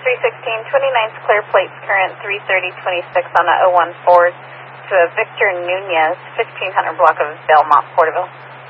316, 29's clear plates, current 33026 on a 014 to a Victor Nunez, 1500 block of Belmont, Porterville.